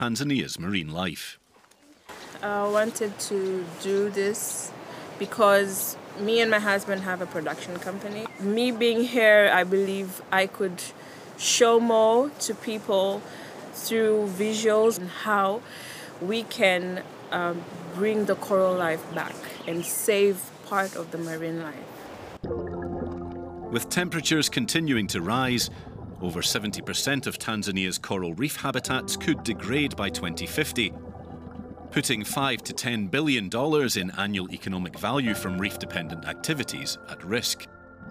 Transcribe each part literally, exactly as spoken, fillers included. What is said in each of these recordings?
Tanzania's marine life. I wanted to do this because me and my husband have a production company. Me being here, I believe I could show more to people through visuals and how we can um, bring the coral life back and save part of the marine life. With temperatures continuing to rise, over seventy percent of Tanzania's coral reef habitats could degrade by twenty fifty, putting five to ten billion dollars in annual economic value from reef-dependent activities at risk.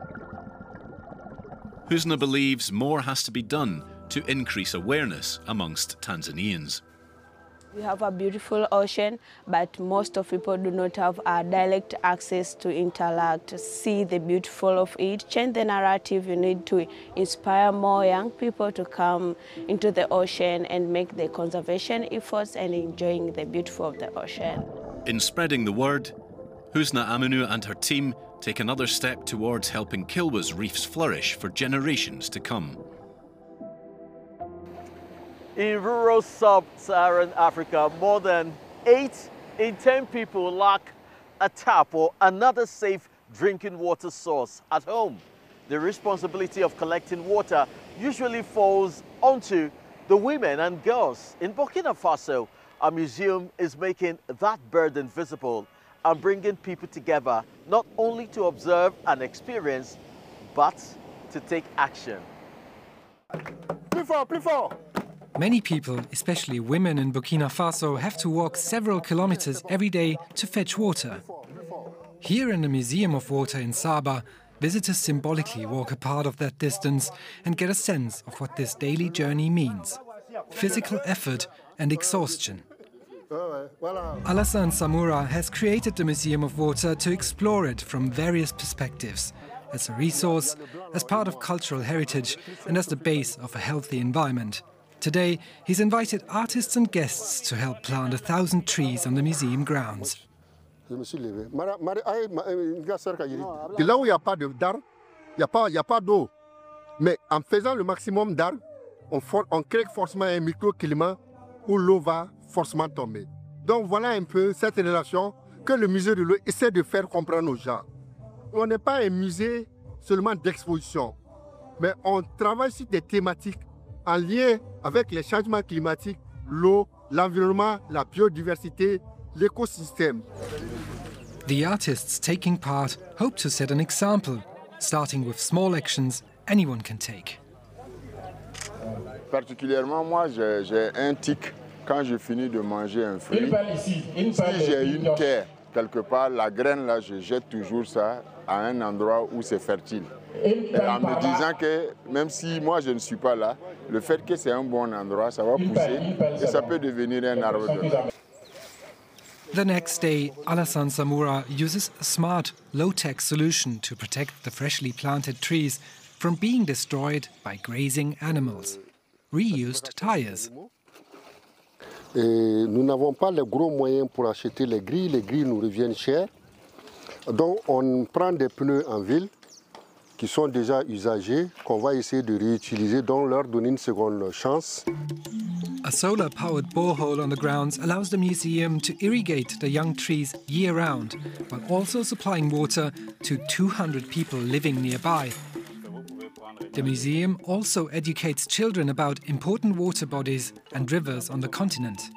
Husna believes more has to be done to increase awareness amongst Tanzanians. We have a beautiful ocean, but most of people do not have a direct access to interact, see the beautiful of it, change the narrative. You need to inspire more young people to come into the ocean and make the conservation efforts and enjoying the beautiful of the ocean. In spreading the word, Husna Aminu and her team take another step towards helping Kilwa's reefs flourish for generations to come. In rural sub-Saharan Africa, more than eight in ten people lack a tap or another safe drinking water source at home. The responsibility of collecting water usually falls onto the women and girls. In Burkina Faso, a museum is making that burden visible and bringing people together not only to observe and experience, but to take action. Plus fort, plus fort. Many people, especially women in Burkina Faso, have to walk several kilometers every day to fetch water. Here in the Museum of Water in Saba, visitors symbolically walk a part of that distance and get a sense of what this daily journey means. Physical effort and exhaustion. Alassane Samoura has created the Museum of Water to explore it from various perspectives, as a resource, as part of cultural heritage and as the base of a healthy environment. Today, he's invited artists and guests to help plant a thousand trees on the museum grounds. Là où il n'y a pas d'arbres, il n'y a pas d'eau. Mais en faisant le maximum d'arbres, on, on crée forcément un microclimat où l'eau va forcément tomber. Donc voilà un peu cette relation que le musée de l'eau essaie de faire comprendre aux gens. On n'est pas un musée seulement d'exposition, mais on travaille sur des thématiques en lien avec les changements climatiques, l'eau, l'environnement, la biodiversité, l'écosystème. The artists taking part hope to set an example, starting with small actions anyone can take. Particulièrement, moi, j'ai un tic quand je finis de manger un fruit. Si j'ai une terre quelque part, la graine, là, je jette toujours ça à un endroit où c'est fertile. Et en me disant que même si moi je ne suis pas là, le fait que c'est un bon endroit, ça va pousser et ça peut devenir un arbre de là. The next day, Alassane Samoura uses a smart, low-tech solution to protect the freshly planted trees from being destroyed by grazing animals. Reused tires. Et nous n'avons pas les gros moyens pour acheter les grilles. Les grilles nous reviennent chères. Donc on prend des pneus en ville qui sont déjà usagés, qu'on va essayer de réutiliser, donc leur donner une seconde chance. A solar-powered borehole on the grounds allows the museum to irrigate the young trees year-round, while also supplying water to two hundred people living nearby. The museum also educates children about important water bodies and rivers on the continent.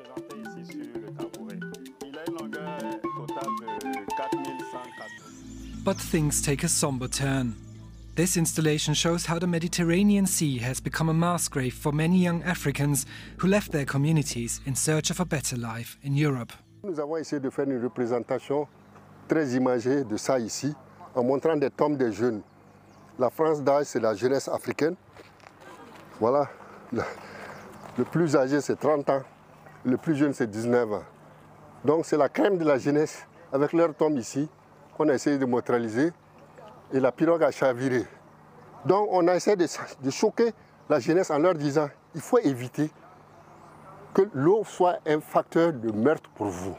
But things take a somber turn. This installation shows how the Mediterranean Sea has become a mass grave for many young Africans who left their communities in search of a better life in Europe. Nous avons essayé de faire une représentation très imagée de ça ici, en montrant des tombes des jeunes. La France d'âge, c'est la jeunesse africaine. Voilà, le plus âgé, c'est trente ans. Le plus jeune, c'est dix-neuf ans. Donc c'est la crème de la jeunesse, avec leur tombe ici, qu'on a essayé de neutraliser. Et la pirogue a chaviré. Donc on a essayé de, de choquer la jeunesse en leur disant il faut éviter que l'eau soit un facteur de meurtre pour vous.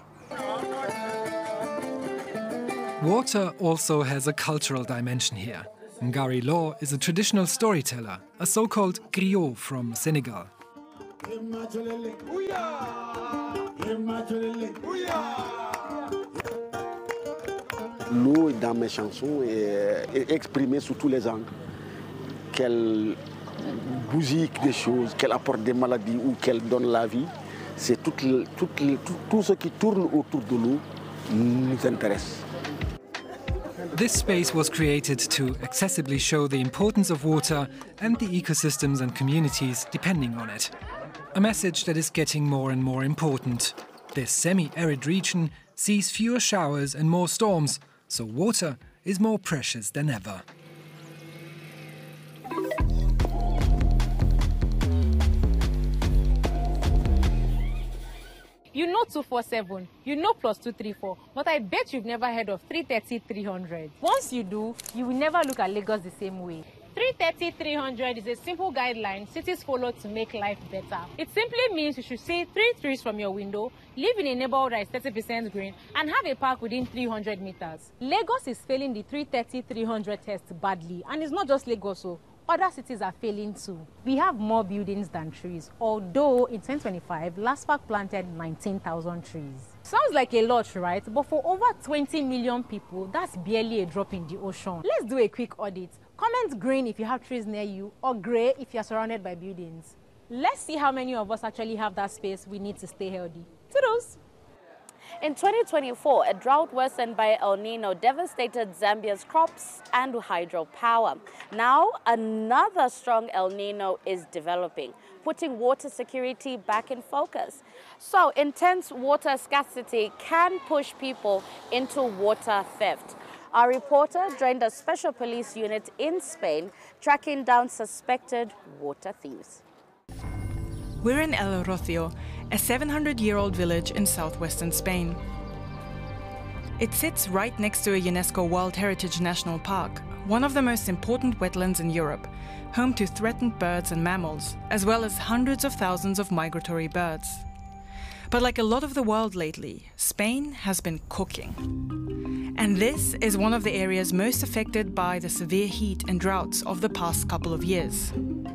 Water also has a cultural dimension here. Ngari Law is a traditional storyteller, a so-called griot from Senegal. L'eau dans mes chansons est exprimée sous tous les angles. Qu'elle bousille des choses, qu'elle apporte des maladies ou qu'elle donne la vie, c'est tout, tout, tout, tout ce qui tourne autour de l'eau nous intéresse. This space was created to accessibly show the importance of water and the ecosystems and communities depending on it. A message that is getting more and more important. This semi-arid region sees fewer showers and more storms, so water is more precious than ever. You know two forty-seven, you know plus two thirty-four, but I bet you've never heard of three thirty three hundred. Once you do, you will never look at Lagos the same way. three thirty three hundred is a simple guideline cities follow to make life better. It simply means you should see three trees from your window, live in a neighborhood that is thirty percent green, and have a park within three hundred meters. Lagos is failing the three thirty three hundred test badly, and it's not just Lagos, so other cities are failing too. We have more buildings than trees, although in twenty twenty-five, LASPAC planted nineteen thousand trees. Sounds like a lot, right? But for over twenty million people, that's barely a drop in the ocean. Let's do a quick audit. Comment green if you have trees near you, or grey if you're surrounded by buildings. Let's see how many of us actually have that space we need to stay healthy. Toodles! In twenty twenty-four, a drought worsened by El Nino devastated Zambia's crops and hydropower. Now, another strong El Nino is developing, putting water security back in focus. So, intense water scarcity can push people into water theft. Our reporter joined a special police unit in Spain, tracking down suspected water thieves. We're in El Rocío, a seven hundred year old village in southwestern Spain. It sits right next to a UNESCO World Heritage National Park, one of the most important wetlands in Europe, home to threatened birds and mammals, as well as hundreds of thousands of migratory birds. But like a lot of the world lately, Spain has been cooking. And this is one of the areas most affected by the severe heat and droughts of the past couple of years.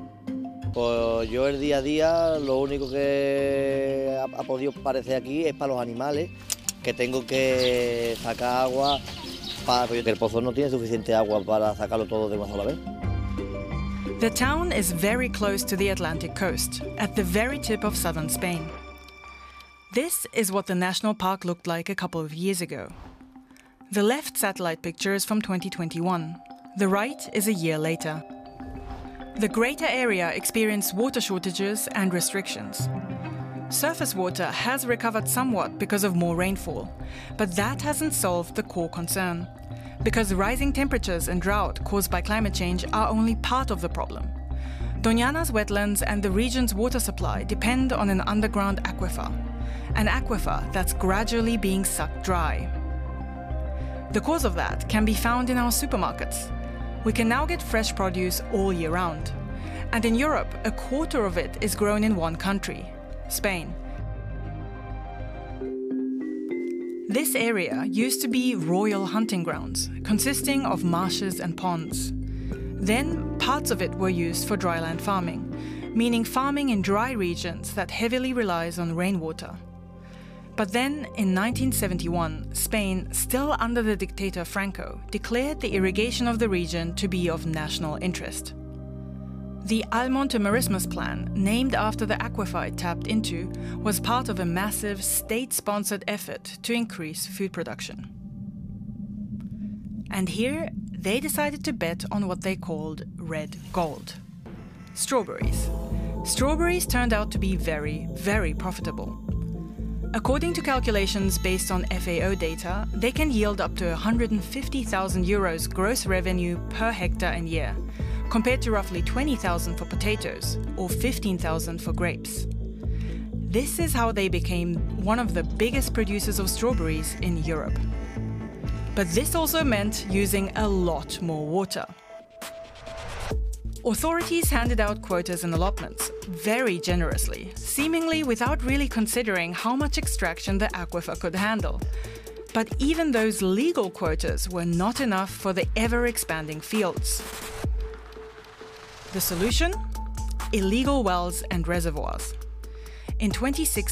Pues yo el día a día lo único que ha podido parecer aquí es para los animales, que tengo que sacar agua, para, porque el pozo no tiene suficiente agua para sacarlo todo de una sola vez. The town is very close to the Atlantic coast, at the very tip of southern Spain. This is what the national park looked like a couple of years ago. The left satellite picture is from twenty twenty-one. The right is a year later. The greater area experienced water shortages and restrictions. Surface water has recovered somewhat because of more rainfall, but that hasn't solved the core concern, because rising temperatures and drought caused by climate change are only part of the problem. Doñana's wetlands and the region's water supply depend on an underground aquifer, an aquifer that's gradually being sucked dry. The cause of that can be found in our supermarkets. We can now get fresh produce all year round. And in Europe, a quarter of it is grown in one country, Spain. This area used to be royal hunting grounds, consisting of marshes and ponds. Then, parts of it were used for dryland farming, meaning farming in dry regions that heavily relies on rainwater. But then, in nineteen seventy-one, Spain, still under the dictator Franco, declared the irrigation of the region to be of national interest. The Almonte Marismas Plan, named after the aquifer it tapped into, was part of a massive state-sponsored effort to increase food production. And here, they decided to bet on what they called red gold. Strawberries. Strawberries turned out to be very, very profitable. According to calculations based on F A O data, they can yield up to one hundred fifty thousand euros gross revenue per hectare and year, compared to roughly twenty thousand for potatoes or fifteen thousand for grapes. This is how they became one of the biggest producers of strawberries in Europe. But this also meant using a lot more water. Authorities handed out quotas and allotments, very generously, seemingly without really considering how much extraction the aquifer could handle. But even those legal quotas were not enough for the ever-expanding fields. The solution? Illegal wells and reservoirs. In twenty sixteen,